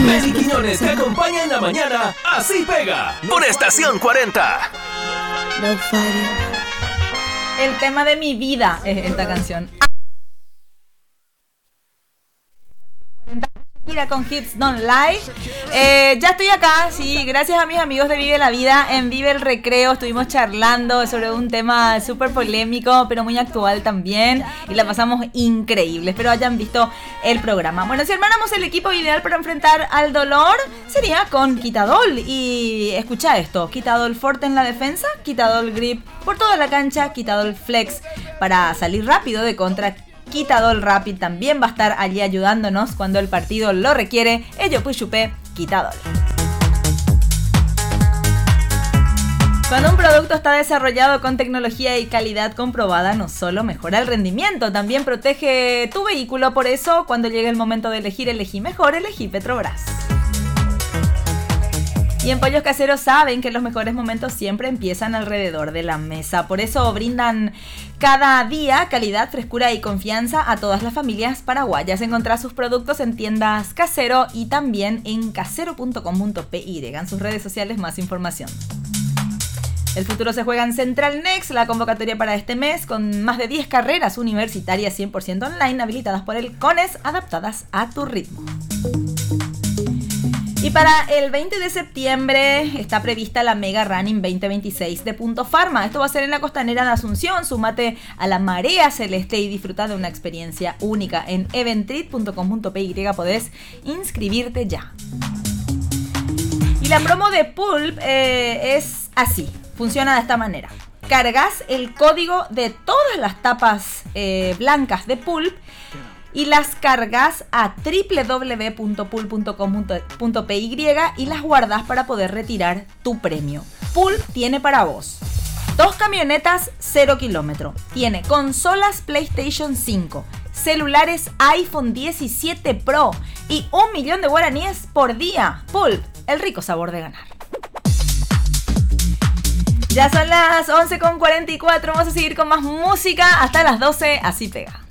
Leslie Quiñones te acompaña en la mañana. Así pega. Por Estación 40. El tema de mi vida es esta canción. Mira, con Hits Don't Lie. Ya estoy acá, sí, gracias a mis amigos de Vive la Vida. En Vive el Recreo estuvimos charlando sobre un tema súper polémico, pero muy actual también, y la pasamos increíble. Espero hayan visto el programa. Bueno, si armáramos el equipo ideal para enfrentar al dolor, sería con Quitadol. Y escucha esto: Quitadol Forte en la defensa, Quitadol Grip por toda la cancha, Quitadol Flex para salir rápido de contra. Quitadol Rapid también va a estar allí ayudándonos cuando el partido lo requiere. Ello pues chupé Quitadol. Cuando un producto está desarrollado con tecnología y calidad comprobada, no solo mejora el rendimiento, también protege tu vehículo. Por eso, cuando llegue el momento de elegí mejor, elegí Petrobras. Y en Pollos Caseros saben que los mejores momentos siempre empiezan alrededor de la mesa. Por eso brindan cada día calidad, frescura y confianza a todas las familias paraguayas. Encontrá sus productos en tiendas Casero y también en casero.com.py. En sus redes sociales más información. El futuro se juega en Central Next, la convocatoria para este mes, con más de 10 carreras universitarias 100% online habilitadas por el CONES, adaptadas a tu ritmo. Y para el 20 de septiembre está prevista la Mega Running 2026 de Punto Pharma. Esto va a ser en la Costanera de Asunción. Súmate a la Marea Celeste y disfruta de una experiencia única. En eventrit.com.py podés inscribirte ya. Y la promo de Pulp es así. Funciona de esta manera. Cargas el código de todas las tapas blancas de Pulp y las cargas a www.pulp.com.py y las guardas para poder retirar tu premio. Pulp tiene para vos 2 camionetas 0 kilómetro, tiene consolas PlayStation 5, celulares iPhone 17 Pro y 1 millón de guaraníes por día. Pulp, el rico sabor de ganar. Ya son las 11:44, vamos a seguir con más música hasta las 12, así pega.